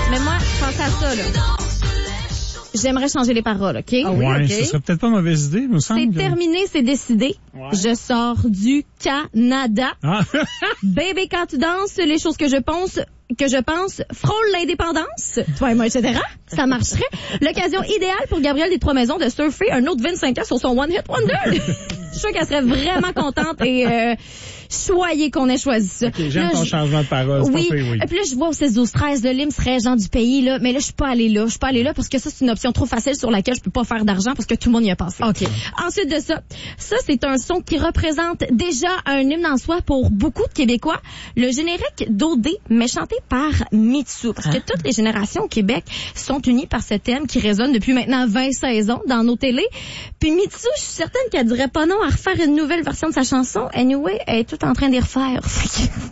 Mais moi, je pense à ça, là. J'aimerais changer les paroles, OK? Ah oui, ouais, OK. ce serait peut-être pas une mauvaise idée, me semble. C'est terminé, c'est décidé. Ouais. Je sors du Canada. Ah. Baby, quand tu danses, les choses que je pense frôlent l'indépendance. Toi et moi, etc. Ça marcherait. L'occasion idéale pour Gabrielle des Trois-Maisons de surfer un autre 25 ans sur son One Hit Wonder. Je suis sûre qu'elle serait vraiment contente et choyée qu'on ait choisi ça. Okay, j'aime là, ton changement de parole. Oui. Oui. Et puis là, je vois au 16-12-13 de l'hymne serait Jean du pays, là. Mais là, je suis pas allée là. Je suis pas allée là parce que ça, c'est une option trop facile sur laquelle je peux pas faire d'argent parce que tout le monde y a passé. OK. Ensuite de ça, c'est un son qui représente déjà un hymne en soi pour beaucoup de Québécois. Le générique d'OD, mais chanté par Mitsou. Parce que toutes les générations au Québec sont unies par ce thème qui résonne depuis maintenant 20 saisons dans nos télés. Puis Mitsou, je suis certaine qu'elle dirait pas non à refaire une nouvelle version de sa chanson. Anyway, elle est toute en train d'y refaire.